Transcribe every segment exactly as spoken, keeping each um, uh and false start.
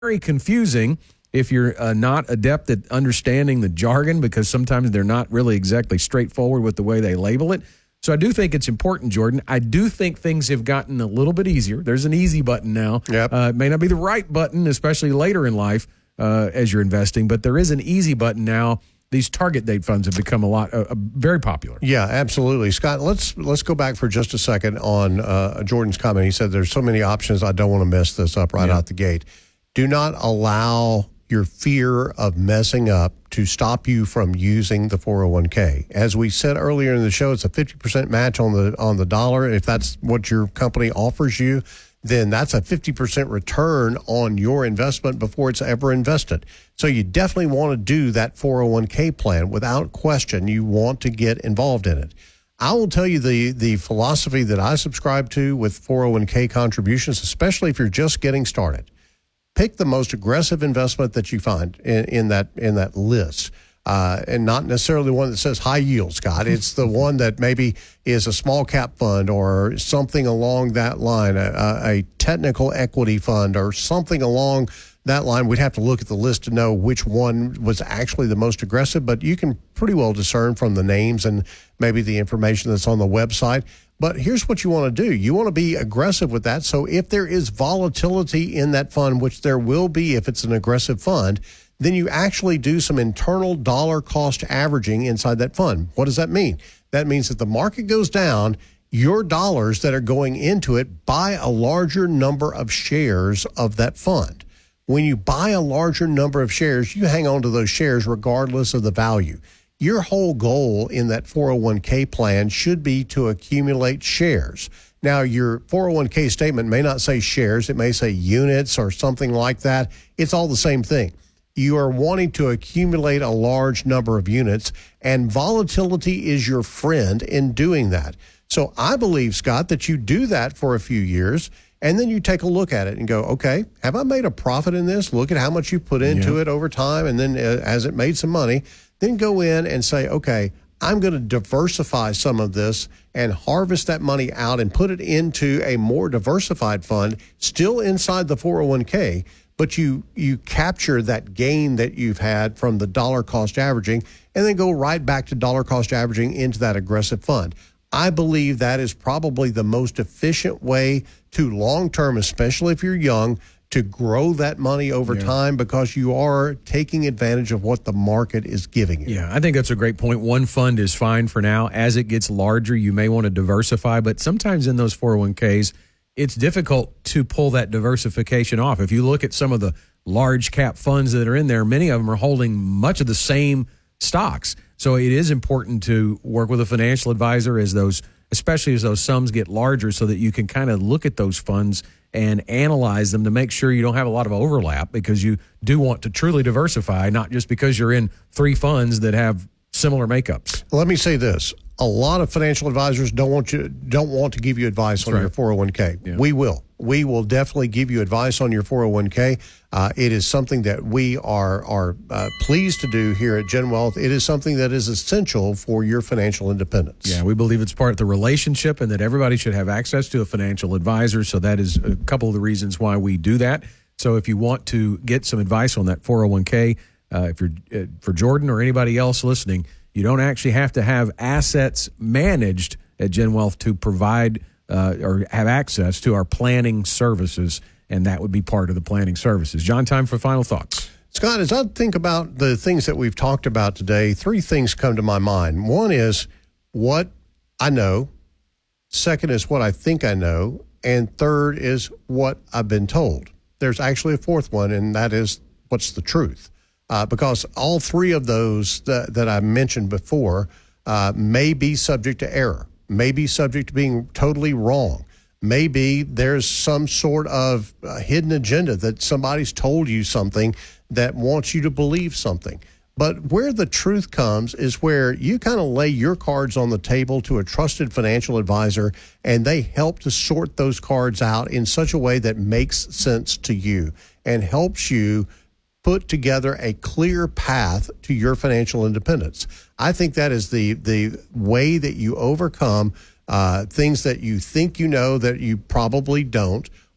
very confusing if you're uh, not adept at understanding the jargon, because sometimes they're not really exactly straightforward with the way they label it. So I do think it's important, Jordan. I do think things have gotten a little bit easier. There's an easy button now. Yep. Uh, it may not be the right button, especially later in life uh, as you're investing, but there is an easy button now. These target date funds have become a lot, uh, very popular. Yeah, absolutely. Scott, let's let's go back for just a second on uh, Jordan's comment. He said there's so many options, I don't want to mess this up right Yeah. out the gate. Do not allow your fear of messing up to stop you from using the four oh one k. As we said earlier in the show, it's a fifty percent match on the on the dollar. If that's what your company offers you, then that's a fifty percent return on your investment before it's ever invested. So you definitely want to do that four oh one k plan without question. You want to get involved in it. I will tell you the, the philosophy that I subscribe to with four oh one k contributions, especially if you're just getting started. Pick the most aggressive investment that you find in, in that in that list. Uh, and not necessarily the one that says high yield, Scott. It's the one that maybe is a small cap fund or something along that line, a, a technical equity fund or something along that line. We'd have to look at the list to know which one was actually the most aggressive, but you can pretty well discern from the names and maybe the information that's on the website. But here's what you want to do. You want to be aggressive with that. So if there is volatility in that fund, which there will be if it's an aggressive fund, then you actually do some internal dollar cost averaging inside that fund. What does that mean? That means that the market goes down, your dollars that are going into it buy a larger number of shares of that fund. When you buy a larger number of shares, you hang on to those shares regardless of the value. Your whole goal in that four oh one k plan should be to accumulate shares. Now, your four oh one k statement may not say shares. It may say units or something like that. It's all the same thing. You are wanting to accumulate a large number of units, and volatility is your friend in doing that. So I believe, Scott, that you do that for a few years, and then you take a look at it and go, okay, have I made a profit in this? Look at how much you put into Yeah. it over time, and then uh, as it made some money, then go in and say, okay, I'm going to diversify some of this and harvest that money out and put it into a more diversified fund, still inside the four oh one k, but you you capture that gain that you've had from the dollar cost averaging and then go right back to dollar cost averaging into that aggressive fund. I believe that is probably the most efficient way to long-term, especially if you're young, to grow that money over Yeah. time because you are taking advantage of what the market is giving you. Yeah, I think that's a great point. One fund is fine for now. As it gets larger, you may want to diversify, but sometimes in those four oh one k's, it's difficult to pull that diversification off. If you look at some of the large cap funds that are in there, many of them are holding much of the same stocks. So it is important to work with a financial advisor as those, especially as those sums get larger, so that you can kind of look at those funds and analyze them to make sure you don't have a lot of overlap, because you do want to truly diversify, not just because you're in three funds that have similar makeups. Let me say this. A lot of financial advisors don't want you don't want to give you advice on right. your four oh one k. Yeah. We will. We will definitely give you advice on your four oh one k. Uh, it is something that we are are uh, pleased to do here at Gen Wealth. It is something that is essential for your financial independence. Yeah, we believe it's part of the relationship and that everybody should have access to a financial advisor. So that is a couple of the reasons why we do that. So if you want to get some advice on that four oh one k, uh, if you're uh, for Jordan or anybody else listening, you don't actually have to have assets managed at Gen Wealth to provide uh, or have access to our planning services, and that would be part of the planning services. John, time for final thoughts. Scott, as I think about the things that we've talked about today, three things come to my mind. One is what I know. Second is what I think I know. And third is what I've been told. There's actually a fourth one, and that is what's the truth. Uh, because all three of those that, that I mentioned before uh, may be subject to error, may be subject to being totally wrong. Maybe there's some sort of uh, hidden agenda that somebody's told you something that wants you to believe something. But where the truth comes is where you kind of lay your cards on the table to a trusted financial advisor, and they help to sort those cards out in such a way that makes sense to you and helps you put together a clear path to your financial independence. I think that is the the way that you overcome uh, things that you think you know that you probably don't,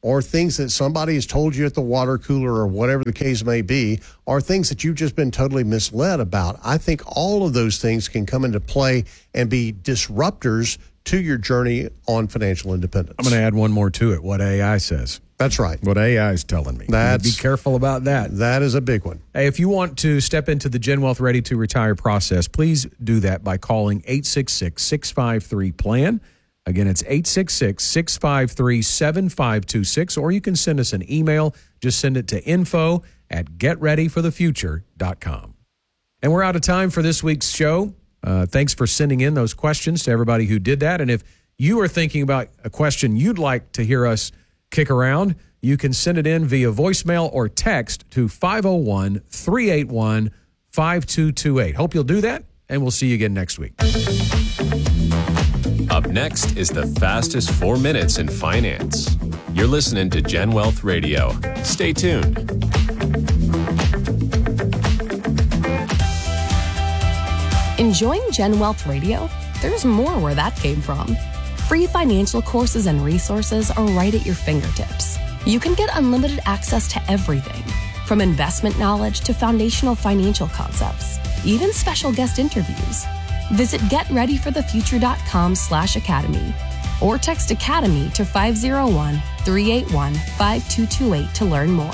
or things that somebody has told you at the water cooler or whatever the case may be, or things that you've just been totally misled about. I think all of those things can come into play and be disruptors to your journey on financial independence. I'm going to add one more to it, what A I says. That's right. What A I is telling me. That's, be careful about that. That is a big one. Hey, if you want to step into the Gen Wealth Ready to Retire process, please do that by calling eight six six, six five three, P L A N. Again, it's eight six six, six five three, seven five two six, or you can send us an email. Just send it to info at get ready for the future dot com. And we're out of time for this week's show. Uh, thanks for sending in those questions to everybody who did that. And if you are thinking about a question you'd like to hear us kick around, you can send it in via voicemail or text to five oh one, three eight one, five two two eight. Hope you'll do that, and we'll see you again next week. Up next is the fastest four minutes in finance. You're listening to Gen Wealth Radio. Stay tuned. Enjoying Gen Wealth Radio? There's more where that came from. Free financial courses and resources are right at your fingertips. You can get unlimited access to everything, from investment knowledge to foundational financial concepts, even special guest interviews. Visit getreadyforthefuture.com slash academy or text Academy to five oh one, three eight one, five two two eight to learn more.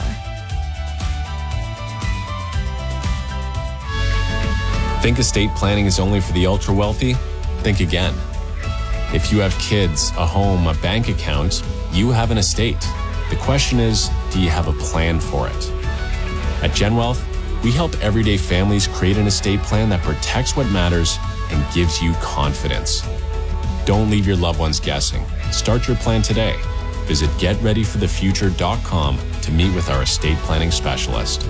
Think estate planning is only for the ultra wealthy? Think again. If you have kids, a home, a bank account, you have an estate. The question is, do you have a plan for it? At Gen Wealth, we help everyday families create an estate plan that protects what matters and gives you confidence. Don't leave your loved ones guessing. Start your plan today. Visit get ready for the future dot com to meet with our estate planning specialist.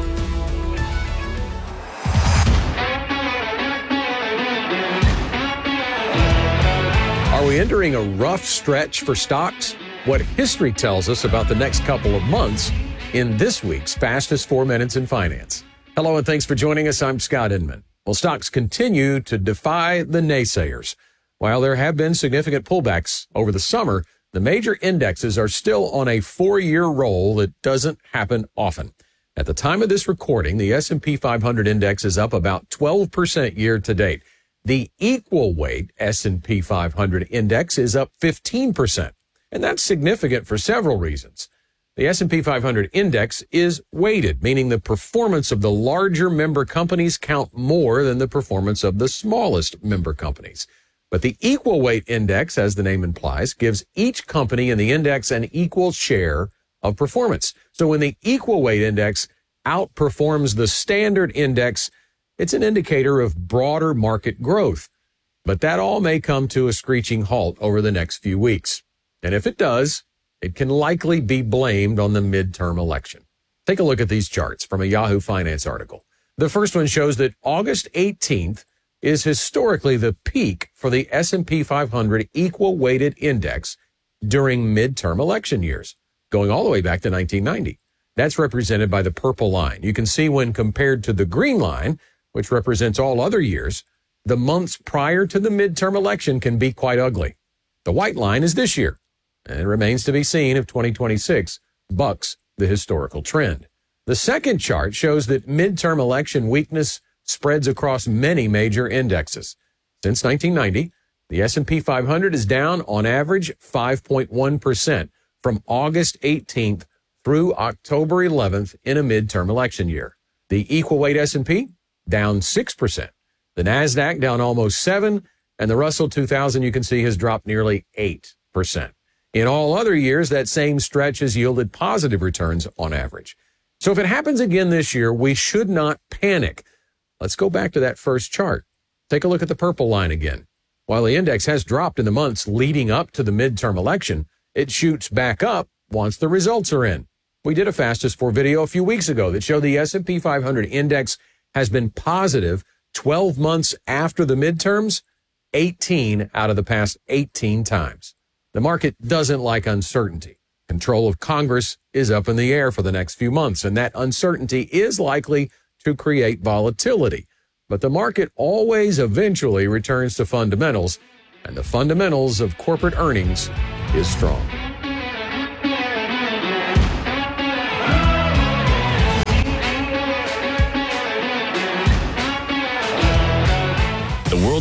Are we entering a rough stretch for stocks? What history tells us about the next couple of months in this week's Fastest Four Minutes in Finance. Hello and thanks for joining us. I'm Scott Inman. Well, stocks continue to defy the naysayers. While there have been significant pullbacks over the summer, the major indexes are still on a four-year roll that doesn't happen often. At the time of this recording, the S and P five hundred index is up about twelve percent year to date. The equal weight S and P five hundred index is up fifteen percent, and that's significant for several reasons. The S and P five hundred index is weighted, meaning the performance of the larger member companies count more than the performance of the smallest member companies. But the equal weight index, as the name implies, gives each company in the index an equal share of performance. So when the equal weight index outperforms the standard index, it's an indicator of broader market growth. But that all may come to a screeching halt over the next few weeks. And if it does, it can likely be blamed on the midterm election. Take a look at these charts from a Yahoo Finance article. The first one shows that August eighteenth is historically the peak for the S and P five hundred equal weighted index during midterm election years, going all the way back to nineteen ninety. That's represented by the purple line. You can see when compared to the green line, which represents all other years, the months prior to the midterm election can be quite ugly. The white line is this year, and it remains to be seen if twenty twenty-six bucks the historical trend. The second chart shows that midterm election weakness spreads across many major indexes. Since nineteen ninety, the S and P five hundred is down on average five point one percent from August eighteenth through October eleventh in a midterm election year. The equal weight S and P down six percent. The NASDAQ down almost seven percent, and the Russell two thousand, you can see, has dropped nearly eight percent. In all other years, that same stretch has yielded positive returns on average. So if it happens again this year, we should not panic. Let's go back to that first chart. Take a look at the purple line again. While the index has dropped in the months leading up to the midterm election, it shoots back up once the results are in. We did a Fastest Four video a few weeks ago that showed the S and P five hundred index has been positive twelve months after the midterms, eighteen out of the past eighteen times. The market doesn't like uncertainty. Control of Congress is up in the air for the next few months, and that uncertainty is likely to create volatility. But the market always eventually returns to fundamentals, and the fundamentals of corporate earnings is strong.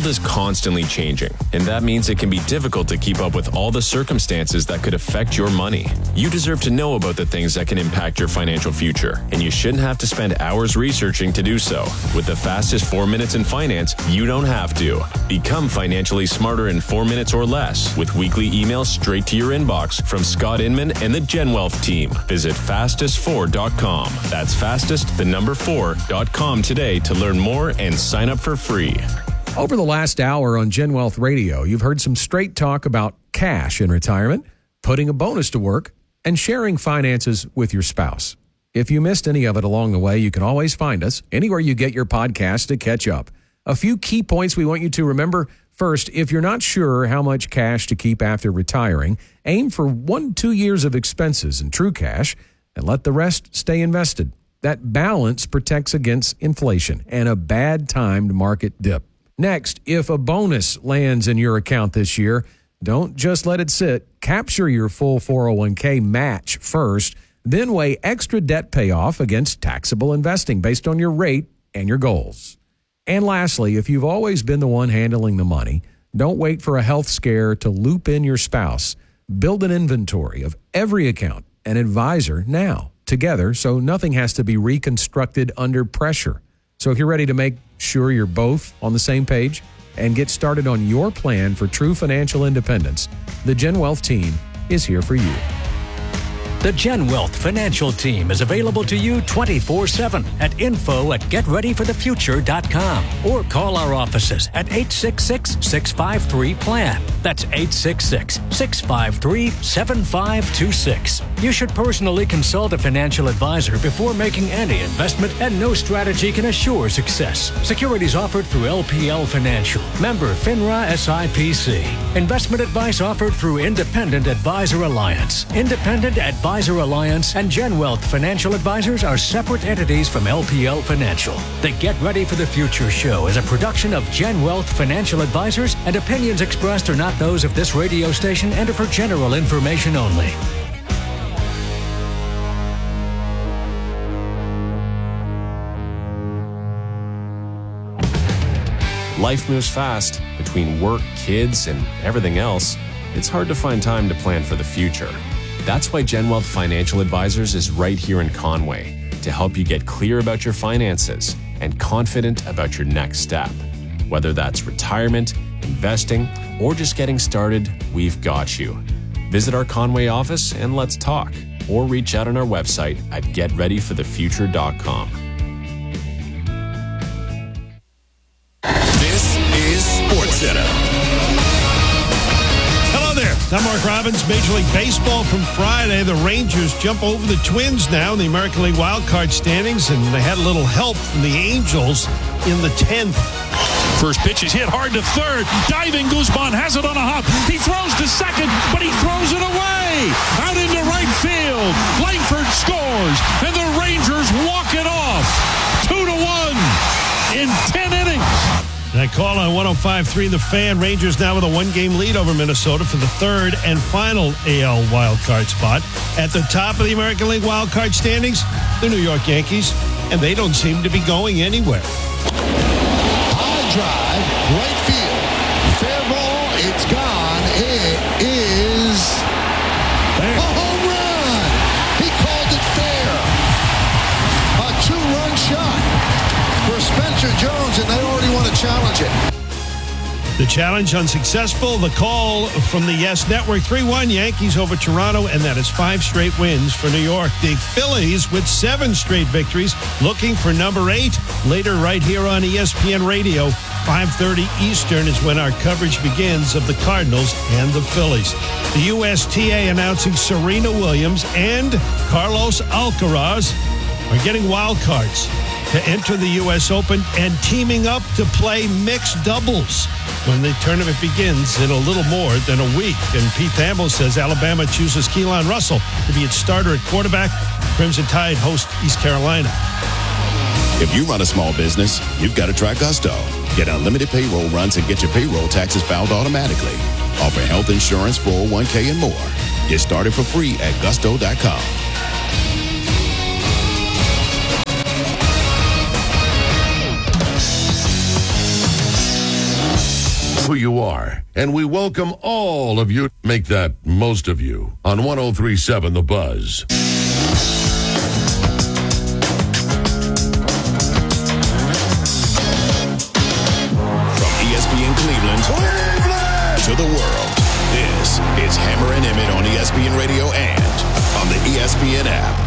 world is constantly changing, and that means it can be difficult to keep up with all the circumstances that could affect your money. You deserve to know about the things that can impact your financial future, and you shouldn't have to spend hours researching to do so. With the fastest four minutes in finance, you don't have to. Become financially smarter in four minutes or less with weekly emails straight to your inbox from Scott Inman and the GenWealth team. Visit fastest four dot com. That's fastest, the number four dot com today to learn more and sign up for free. Over the last hour on GenWealth Radio, you've heard some straight talk about cash in retirement, putting a bonus to work, and sharing finances with your spouse. If you missed any of it along the way, you can always find us anywhere you get your podcast to catch up. A few key points we want you to remember. First, if you're not sure how much cash to keep after retiring, aim for one, two years of expenses in true cash and let the rest stay invested. That balance protects against inflation and a bad timed market dip. Next, if a bonus lands in your account this year, don't just let it sit. Capture your full four oh one k match first, then weigh extra debt payoff against taxable investing based on your rate and your goals. And lastly, if you've always been the one handling the money, don't wait for a health scare to loop in your spouse. Build an inventory of every account and advisor now, together, so nothing has to be reconstructed under pressure. So if you're ready to make sure you're both on the same page and get started on your plan for true financial independence, the GenWealth team is here for you. The GenWealth Financial Team is available to you twenty-four seven at info at get ready for the future dot com or call our offices at eight six six, six five three, P L A N. That's eight six six, six five three, seven five two six. You should personally consult a financial advisor before making any investment, and no strategy can assure success. Securities offered through L P L Financial. Member FINRA S I P C. Investment advice offered through Independent Advisor Alliance. Independent Advisor Alliance and GenWealth Financial Advisors are separate entities from L P L Financial. The Get Ready for the Future show is a production of GenWealth Financial Advisors, and opinions expressed are not those of this radio station and are for general information only. Life moves fast. Between work, kids, and everything else, it's hard to find time to plan for the future. That's why GenWealth Financial Advisors is right here in Conway to help you get clear about your finances and confident about your next step. Whether that's retirement, investing, or just getting started, we've got you. Visit our Conway office and let's talk, or reach out on our website at get ready for the future dot com. This is SportsCenter. I'm Mark Robbins. Major League Baseball from Friday. The Rangers jump over the Twins now in the American League wildcard standings, and they had a little help from the Angels in the tenth. First pitch is hit hard to third. Diving Guzman has it on a hop. He throws to second, but he throws it away. Out into right field. Langford scores, and the Rangers walk it off. Two to one in ten innings. That call on one oh five point three The Fan. Rangers now with a one-game lead over Minnesota for the third and final A L wildcard spot. At the top of the American League wildcard standings, the New York Yankees, and they don't seem to be going anywhere. High drive, right field. Fair ball, it's gone. It is a home run. He called it fair. A two-run shot for Spencer Jones, and they already want to challenge it. The challenge unsuccessful. The call from the Yes Network. three one Yankees over Toronto, and that is five straight wins for New York. The Phillies with seven straight victories, looking for number eight. Later right here on E S P N Radio, five thirty Eastern is when our coverage begins of the Cardinals and the Phillies. The U S T A announcing Serena Williams and Carlos Alcaraz are getting wild cards to enter the U S Open and teaming up to play mixed doubles when the tournament begins in a little more than a week. And Pete Thamel says Alabama chooses Keelan Russell to be its starter at quarterback. Crimson Tide host East Carolina. If you run a small business, you've got to try Gusto. Get unlimited payroll runs and get your payroll taxes filed automatically. Offer health insurance, four oh one k, and more. Get started for free at gusto dot com. who you are, and we welcome all of you. Make that most of you on one oh three point seven The Buzz. E S P N Cleveland, Cleveland to the world. This is Hammer and Emmett on E S P N Radio and on the E S P N app.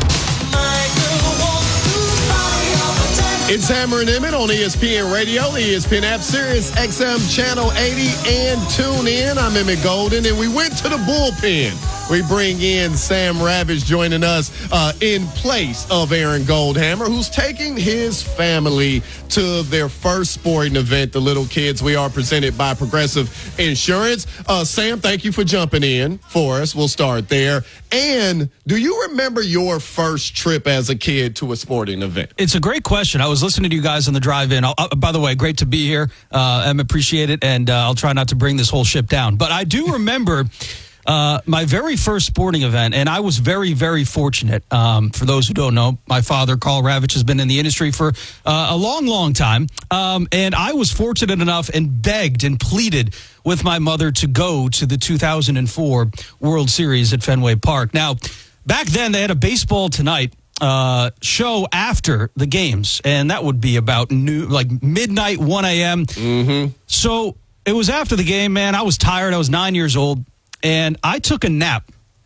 It's Hammer and Emmett on E S P N Radio, the E S P N app, Sirius X M Channel eighty, and tune in. I'm Emmett Golden, and we went to the bullpen. We bring in Sam Ravage joining us uh, in place of Aaron Goldhammer, who's taking his family to their first sporting event, the Little Kids. We are presented by Progressive Insurance. Uh, Sam, thank you for jumping in for us. We'll start there. And do you remember your first trip as a kid to a sporting event? It's a great question. I was listening to you guys on the drive-in. Uh, by the way, great to be here. Uh, I appreciate it, and uh, I'll try not to bring this whole ship down. But I do remember uh, my very first sporting event, and I was very, very fortunate. Um, for those who don't know, my father, Carl Ravitch, has been in the industry for uh, a long, long time. Um, and I was fortunate enough and begged and pleaded with my mother to go to the two thousand four World Series at Fenway Park. Now, back then, they had a Baseball Tonight uh, show after the games, and that would be about new, like midnight, one a.m. Mm-hmm. So it was after the game, man. I was tired. I was nine years old, and I took a nap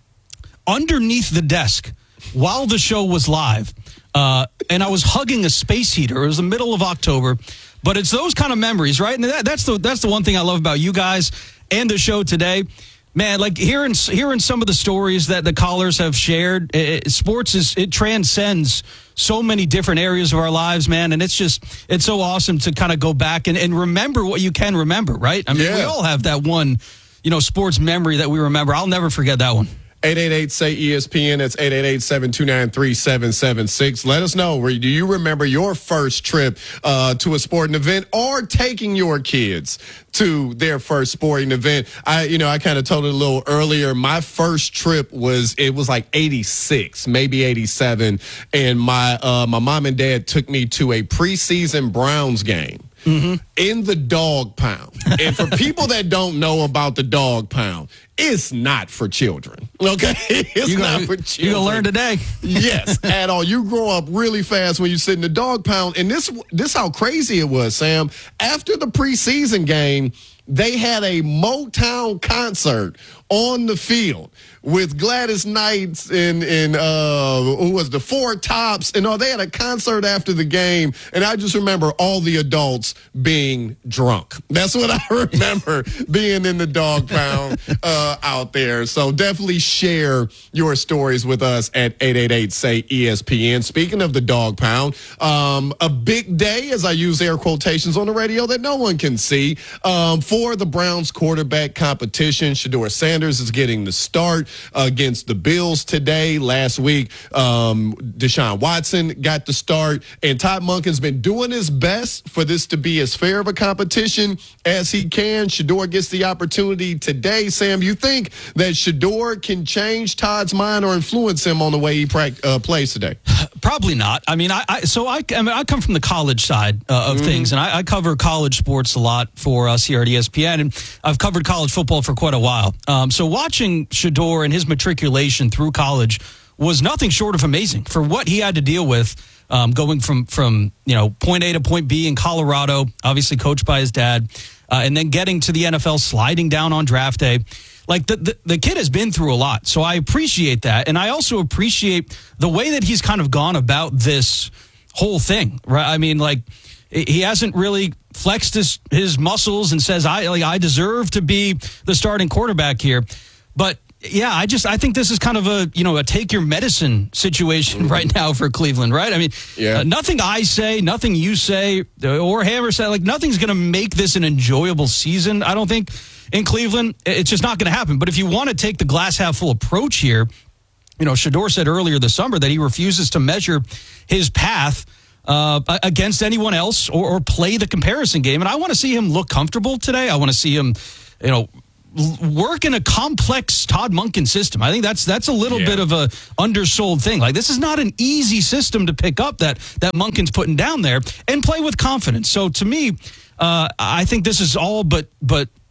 underneath the desk while the show was live, uh, and I was hugging a space heater. It was the middle of October. But it's those kind of memories, right? And that, that's the that's the one thing I love about you guys and the show today. Man, like hearing hearing some of the stories that the callers have shared, it, sports is it transcends so many different areas of our lives, man. And it's just it's so awesome to kind of go back and, and remember what you can remember, right? I mean, Yeah. we all have that one, you know, sports memory that we remember. I'll never forget that one. eight eight eight, say E S P N. That's eight eight eight, seven two nine, three seven seven six. Let us know. Do you remember your first trip uh, to a sporting event or taking your kids to their first sporting event? I, you know, I kind of told it a little earlier. My first trip was, it was like eighty-six, maybe eighty-seven. And my, uh, my mom and dad took me to a preseason Browns game. Mm-hmm. In the dog pound. And for people that don't know about the dog pound, it's not for children. Okay? It's You not gonna, for children. You're going to learn today. Yes, at all. You grow up really fast when you sit in the dog pound. And this this how crazy it was, Sam. After the preseason game, they had a Motown concert on the field with Gladys Knight and, and uh, who was the Four Tops. And all, they had a concert after the game. And I just remember all the adults being drunk. That's what I remember being in the dog pound uh, out there. So definitely share your stories with us at eight eight eight, say E S P N. Speaking of the dog pound, um, a big day, as I use air quotations on the radio that no one can see, um, for the Browns quarterback competition. Shedeur Sanders is getting the start against the Bills today. Last week, um, Deshaun Watson got the start, and Todd Monken's been doing his best for this to be as fair of a competition as he can. Shedeur gets the opportunity today. Sam, you think that Shedeur can change Todd's mind or influence him on the way he pra- uh, plays today? Probably not. I mean, I, I so I, I, mean, I come from the college side uh, of mm-hmm. things, and I, I cover college sports a lot for us here at E S P N, and I've covered college football for quite a while. Um, so watching Shedeur and his matriculation through college was nothing short of amazing for what he had to deal with, um, going from from you know point A to point B in Colorado, obviously coached by his dad, uh, and then getting to the N F L, sliding down on draft day. Like, the, the the kid has been through a lot, so I appreciate that. And I also appreciate the way that he's kind of gone about this whole thing, right? I mean, like, he hasn't really flexed his, his muscles and says, I like I deserve to be the starting quarterback here. But, yeah, I just I think this is kind of a, you know, a take your medicine situation right now for Cleveland, right? I mean, yeah. uh, nothing I say, nothing you say, or Hammer say, like, nothing's going to make this an enjoyable season, I don't think. In Cleveland, it's just not going to happen. But if you want to take the glass half full approach here, you know, Shedeur said earlier this summer that he refuses to measure his path uh, against anyone else or, or play the comparison game. And I want to see him look comfortable today. I want to see him, you know, work in a complex Todd Monken system. I think that's that's a little yeah. bit of a undersold thing. Like, this is not an easy system to pick up that that Monken's putting down there and play with confidence. So to me, uh, I think this is all but but. you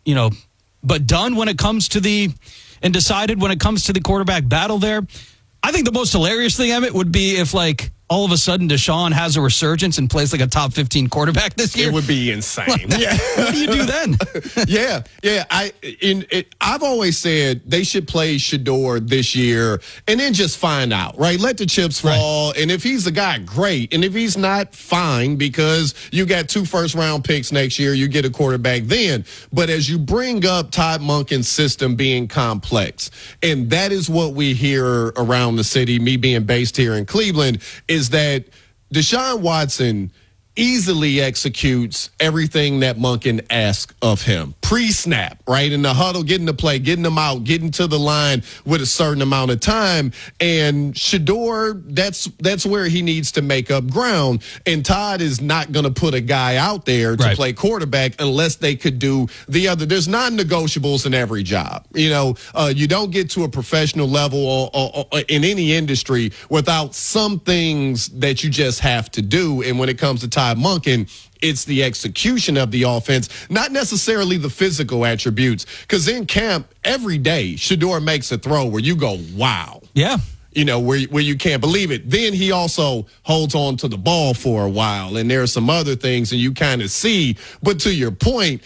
you know, but done when it comes to the and decided when it comes to the quarterback battle there. I think the most hilarious thing, Emmett, would be if, like, all of a sudden Deshaun has a resurgence and plays like a top fifteen quarterback this year. It would be insane. Yeah. What do you do then? yeah, yeah. I in it, I've always said they should play Shedeur this year and then just find out, right? Let the chips fall. Right. And if he's the guy, great. And if he's not, fine, because you got two first round picks next year. You get a quarterback then. But as you bring up Todd Monken's system being complex, and that is what we hear around the city, me being based here in Cleveland, is that Deshaun Watson easily executes everything that Monken asks of him. Pre-snap, right? In the huddle, getting the play, getting them out, getting to the line with a certain amount of time. And Shedeur, that's that's where he needs to make up ground. And Todd is not going to put a guy out there to right. play quarterback unless they could do the other. There's non-negotiables in every job. You know, uh, you don't get to a professional level or, or, or in any industry without some things that you just have to do. And when it comes to Todd Monken, it's the execution of the offense, not necessarily the physical attributes. Because in camp, every day, Shedeur makes a throw where you go, wow. Yeah. You know, where, where you can't believe it. Then he also holds on to the ball for a while. And there are some other things that you kind of see. But to your point,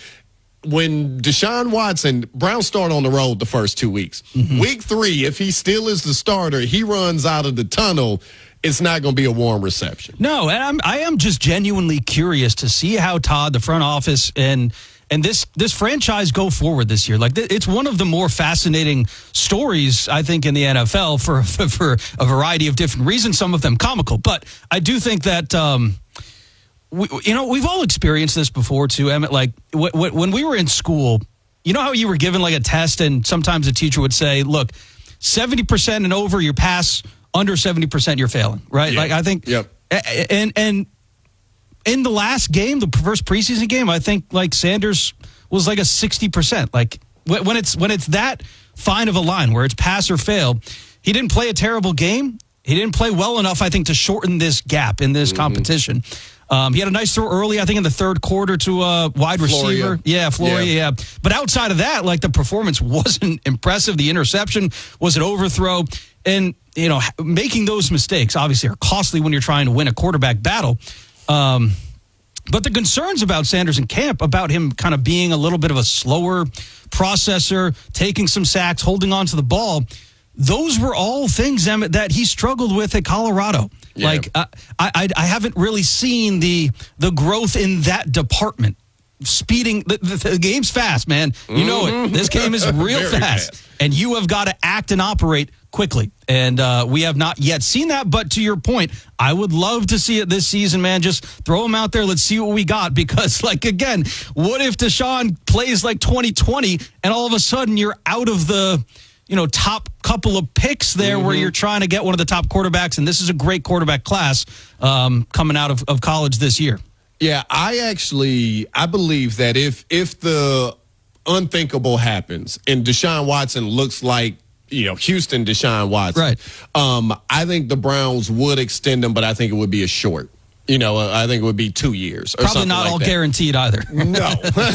when Deshaun Watson, Browns start on the road the first two weeks. Mm-hmm. Week three, if he still is the starter, he runs out of the tunnel. It's not going to be a warm reception. No, and I'm, I am just genuinely curious to see how Todd, the front office, and and this this franchise go forward this year. Like, it's one of the more fascinating stories, I think, in the N F L for for, for a variety of different reasons. Some of them comical, but I do think that um, we, you know we've all experienced this before too, Emmett. Like w- w- when we were in school, you know how you were given like a test, and sometimes a teacher would say, "Look, seventy percent and over, your pass." Under seventy percent you're failing, right? Yeah. Like, I think, yep. and and in the last game, the first preseason game, I think, like, Sanders was like a sixty percent. Like, when it's when it's that fine of a line where it's pass or fail, he didn't play a terrible game. He didn't play well enough, I think, to shorten this gap in this mm-hmm. competition. Um, he had a nice throw early, I think, in the third quarter to a wide receiver. Floria. Yeah, Floria, yeah. yeah. But outside of that, like, the performance wasn't impressive. The interception was an overthrow. And, you know, making those mistakes obviously are costly when you're trying to win a quarterback battle. Um, but the concerns about Sanders in camp, about him kind of being a little bit of a slower processor, taking some sacks, holding on to the ball, those were all things, Emmett, that he struggled with at Colorado. Yeah. Like, I, I, I haven't really seen the the growth in that department. Speeding, the, the, the game's fast, man. You mm-hmm. know it. This game is real fast. fast. And you have got to act and operate quickly. And uh, we have not yet seen that. But to your point, I would love to see it this season, man. Just throw him out there. Let's see what we got. Because, like, again, what if Deshaun plays like twenty twenty and all of a sudden you're out of the, you know, top couple of picks there mm-hmm. where you're trying to get one of the top quarterbacks. And this is a great quarterback class um, coming out of, of college this year. Yeah, I actually, I believe that if if the unthinkable happens and Deshaun Watson looks like, you know, Houston Deshaun Watson, right. um, I think the Browns would extend him, but I think it would be a short. You know, I think it would be two years. Or Probably something not like all that. guaranteed either. No.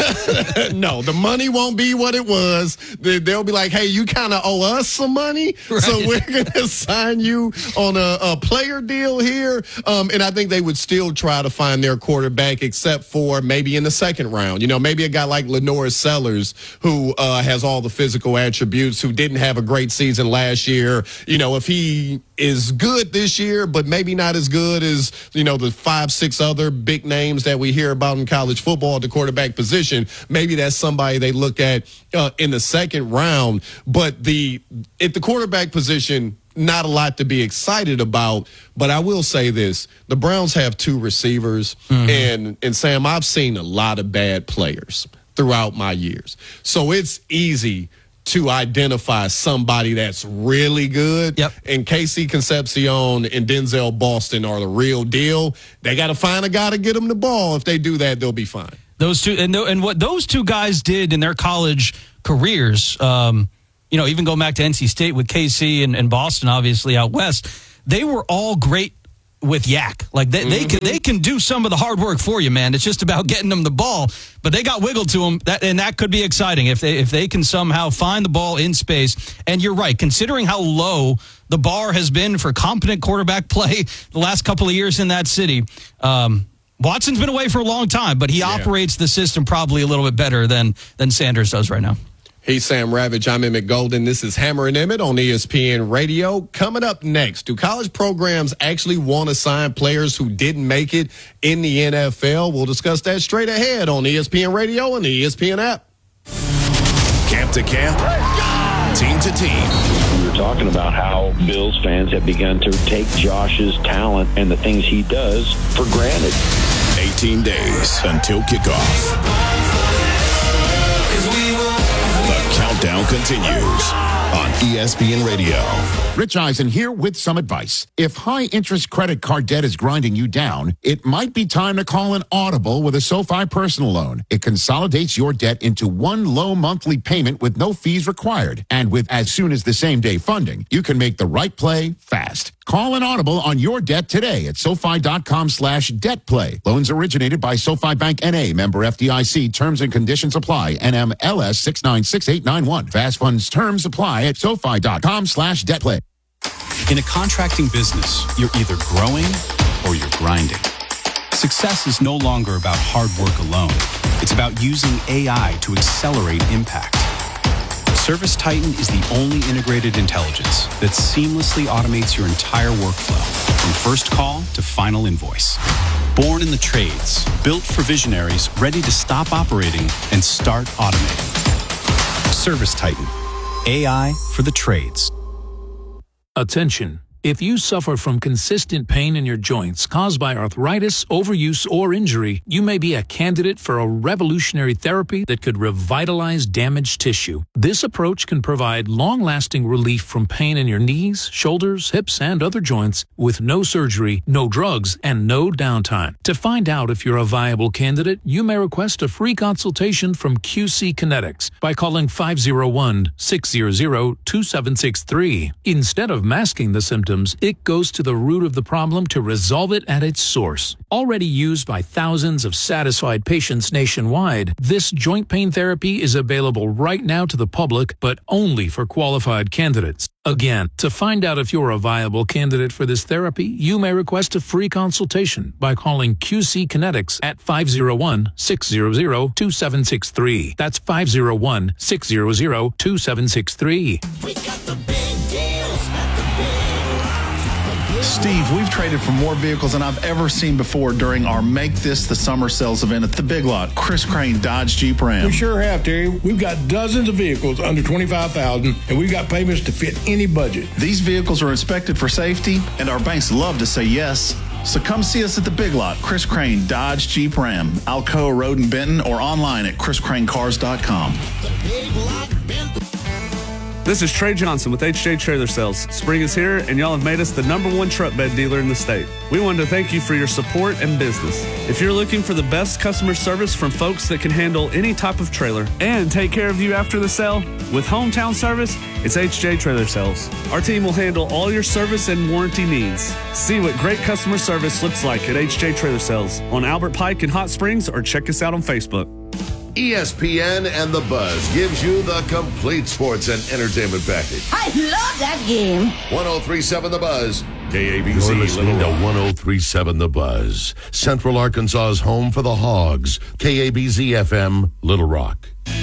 No, the money won't be what it was. They'll be like, hey, you kind of owe us some money, right. So we're going to sign you on a, a player deal here. Um, and I think they would still try to find their quarterback, except for maybe in the second round. You know, maybe a guy like Lenore Sellers, who uh, has all the physical attributes, who didn't have a great season last year. You know, if he is good this year, but maybe not as good as, you know, the five, six other big names that we hear about in college football at the quarterback position, maybe that's somebody they look at uh, in the second round. But the at the quarterback position, not a lot to be excited about. But I will say this: the Browns have two receivers, mm-hmm. and and Sam, I've seen a lot of bad players throughout my years, so it's easy to identify somebody that's really good. Yep. And Casey Concepcion and Denzel Boston are the real deal. They got to find a guy to get them the ball. If they do that, they'll be fine. Those two, and, and what those two guys did in their college careers, um, you know, even going back to N C State with K C and, and Boston, obviously out west, they were all great with Yak. Like they, mm-hmm. they can they can do some of the hard work for you, man. It's just about getting them the ball. But they got wiggle to them, that, and that could be exciting if they if they can somehow find the ball in space. And you're right, considering how low the bar has been for competent quarterback play the last couple of years in that city. Um, Watson's been away for a long time, but he yeah. operates the system probably a little bit better than than Sanders does right now. He's Sam Ravage. I'm Emmett Golden. This is Hammer and Emmett on E S P N Radio. Coming up next, do college programs actually want to sign players who didn't make it in the N F L? We'll discuss that straight ahead on E S P N Radio and the E S P N app. Camp to camp, team to team. We were talking about how Bills fans have begun to take Josh's talent and the things he does for granted. eighteen days until kickoff. The countdown continues on E S P N Radio. Rich Eisen here with some advice. If high-interest credit card debt is grinding you down, it might be time to call an Audible with a SoFi personal loan. It consolidates your debt into one low monthly payment with no fees required. And with as soon as the same-day funding, you can make the right play fast. Call an Audible on your debt today at SoFi.com slash debt play. Loans originated by SoFi Bank N A, member F D I C. Terms and conditions apply. N M L S six nine six eight nine one. Fast funds terms apply at SoFi.com slash debt play. In a contracting business, you're either growing or you're grinding. Success is no longer about hard work alone. It's about using A I to accelerate impact. ServiceTitan is the only integrated intelligence that seamlessly automates your entire workflow, from first call to final invoice. Born in the trades, built for visionaries ready to stop operating and start automating. ServiceTitan, A I for the trades. Attention. If you suffer from consistent pain in your joints caused by arthritis, overuse, or injury, you may be a candidate for a revolutionary therapy that could revitalize damaged tissue. This approach can provide long-lasting relief from pain in your knees, shoulders, hips, and other joints with no surgery, no drugs, and no downtime. To find out if you're a viable candidate, you may request a free consultation from Q C Kinetics by calling five oh one, six hundred, two seven six three. Instead of masking the symptoms, it goes to the root of the problem to resolve it at its source. Already used by thousands of satisfied patients nationwide, this joint pain therapy is available right now to the public, but only for qualified candidates. Again, to find out if you're a viable candidate for this therapy, you may request a free consultation by calling Q C Kinetics at five oh one, six hundred, two seven six three. That's five oh one, six hundred, two seven six three. We got the big deals at the big Steve, we've traded for more vehicles than I've ever seen before during our Make This the Summer sales event at the Big Lot. Chris Crane, Dodge Jeep Ram. We sure have, Terry. We've got dozens of vehicles under twenty-five thousand dollars, and we've got payments to fit any budget. These vehicles are inspected for safety, and our banks love to say yes. So come see us at the Big Lot. Chris Crane, Dodge Jeep Ram, Alcoa Road in Benton, or online at chris crane cars dot com. The Big Lot Benton. This is Trey Johnson with H J Trailer Sales. Spring is here, and y'all have made us the number one truck bed dealer in the state. We wanted to thank you for your support and business. If you're looking for the best customer service from folks that can handle any type of trailer and take care of you after the sale with hometown service, it's H J Trailer Sales. Our team will handle all your service and warranty needs. See what great customer service looks like at H J Trailer Sales on Albert Pike in Hot Springs, or check us out on Facebook. E S P N and The Buzz gives you the complete sports and entertainment package. I love that game. one oh three point seven The Buzz. K A B C. You're listening to one oh three point seven The Buzz. Central Arkansas's home for the Hogs. K A B Z F M, Little Rock.